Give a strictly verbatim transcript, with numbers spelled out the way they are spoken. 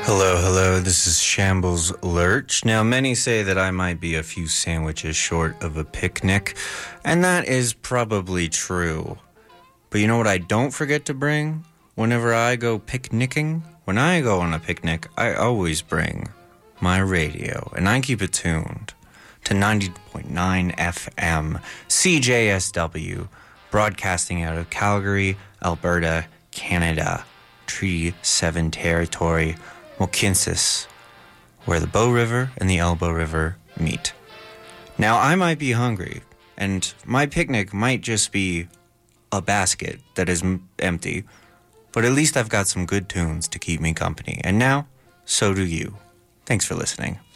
Hello, hello, this is Shambles Lurch. Now, many say that I might be a few sandwiches short of a picnic, and that is probably true. But you know what I don't forget to bring whenever I go picnicking? When I go on a picnic, I always bring my radio, and I keep it tuned to ninety point nine F M, C J S W, broadcasting out of Calgary, Alberta, Canada, Treaty seven Territory, Mohkinstsis, where the Bow River and the Elbow River meet. Now, I might be hungry, and my picnic might just be a basket that is m- empty, but at least I've got some good tunes to keep me company. And now, so do you. Thanks for listening.